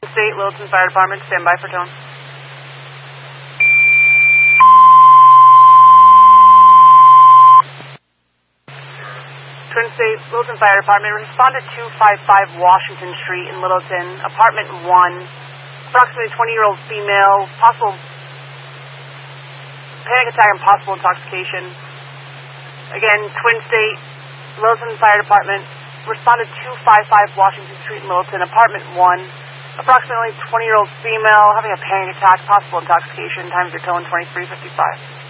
State, Littleton Fire Department, stand by for tone. Twin State, Littleton Fire Department, respond to 255 Washington Street in Littleton, apartment 1, approximately 20-year-old female, possible panic attack and possible intoxication. Again, Twin State, Littleton Fire Department, respond to 255 Washington Street in Littleton, apartment 1, approximately 20-year-old female having a panic attack, possible intoxication. Times your tone 2355.